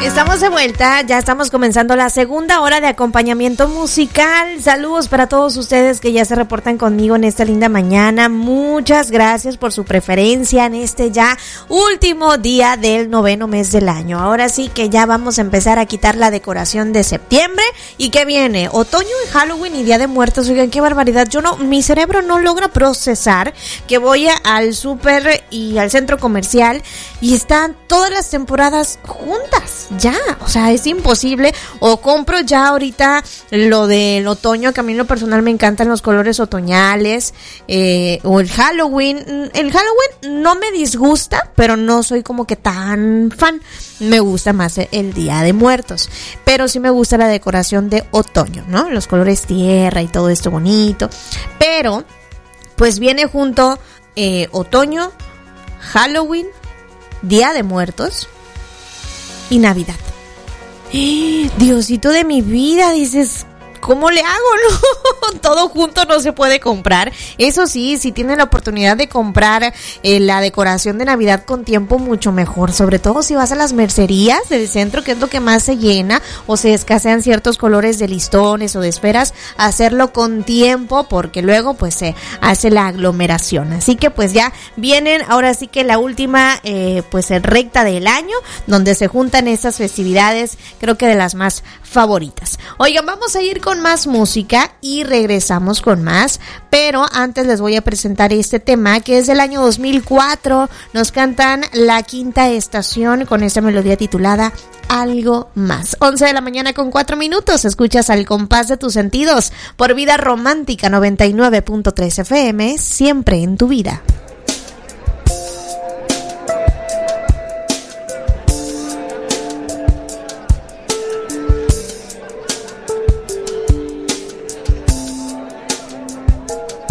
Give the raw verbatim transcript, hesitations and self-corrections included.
Estamos de vuelta, ya estamos comenzando la segunda hora de acompañamiento musical. Saludos para todos ustedes que ya se reportan conmigo en esta linda mañana. Muchas gracias por su preferencia en este ya último día del noveno mes del año. Ahora sí que ya vamos a empezar a quitar la decoración de septiembre. ¿Y qué viene? Otoño y Halloween y Día de Muertos. Oigan, qué barbaridad. Yo no, mi cerebro no logra procesar que voy a, al súper y al centro comercial y están todas las temporadas juntas. Ya, o sea, es imposible. O compro ya ahorita lo del otoño, que a mí en lo personal me encantan los colores otoñales, eh, o el Halloween. El Halloween no me disgusta, pero no soy como que tan fan. Me gusta más el Día de Muertos, pero sí me gusta la decoración de otoño, ¿no? Los colores tierra y todo esto bonito. Pero, pues viene junto eh, otoño, Halloween, Día de Muertos y Navidad. Diosito de mi vida, dices, ¿cómo le hago? No, todo junto no se puede comprar. Eso sí, si tienen la oportunidad de comprar eh, la decoración de Navidad con tiempo, mucho mejor. Sobre todo si vas a las mercerías del centro, que es lo que más se llena, o se escasean ciertos colores de listones o de esferas, hacerlo con tiempo, porque luego pues se hace la aglomeración. Así que pues ya vienen, ahora sí que la última eh, pues recta del año, donde se juntan estas festividades, creo que de las más favoritas. Oigan, vamos a ir con más música y regresamos con más, pero antes les voy a presentar este tema que es del año dos mil cuatro. Nos cantan La Quinta Estación con esta melodía titulada Algo Más. once de la mañana con cuatro minutos. Escuchas Al Compás de Tus Sentidos por Vida Romántica noventa y nueve punto tres F M, siempre en tu vida.